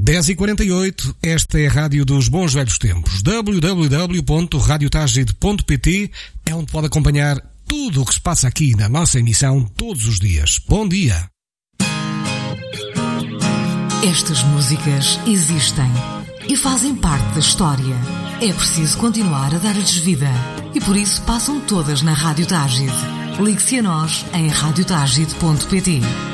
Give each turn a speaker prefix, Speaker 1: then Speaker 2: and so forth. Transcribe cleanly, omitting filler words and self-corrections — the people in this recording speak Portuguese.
Speaker 1: 10h48, esta é a Rádio dos Bons Velhos Tempos. www.radiotagide.pt é onde pode acompanhar tudo o que se passa aqui na nossa emissão todos os dias. Bom dia!
Speaker 2: Estas músicas existem e fazem parte da história. É preciso continuar a dar-lhes vida e por isso passam todas na Rádio Tágide. Ligue-se a nós em radiotagide.pt.